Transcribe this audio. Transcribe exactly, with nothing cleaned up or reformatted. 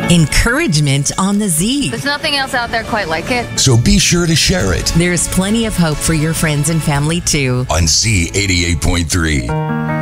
Encouragement on the Z. There's nothing else out there quite like it. So be sure to share it There's plenty of hope for your friends and family too. on Z eighty-eight point three.